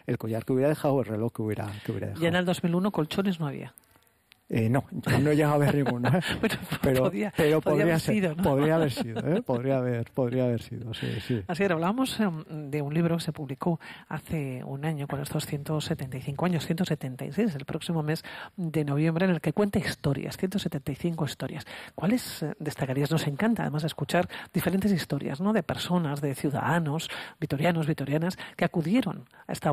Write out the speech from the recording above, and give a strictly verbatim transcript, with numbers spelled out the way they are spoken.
el collar que hubiera dejado, el reloj que hubiera, que hubiera dejado. Ya en el dos mil uno colchones no había. Eh, no, yo no he llegado a ver ninguno, ¿eh? Bueno, pero podía, pero podía podría haber ser, sido, ¿no? podría haber sido, ¿eh? Podría haber, podría haber sido, sí, sí. Así era, hablábamos eh, de un libro que se publicó hace un año con estos ciento setenta y cinco años, ciento setenta y seis, el próximo mes de noviembre, en el que cuenta historias, ciento setenta y cinco historias. ¿Cuáles eh, destacarías? Nos encanta además escuchar diferentes historias, ¿no? De personas, de ciudadanos, vitorianos, vitorianas, que acudieron a esta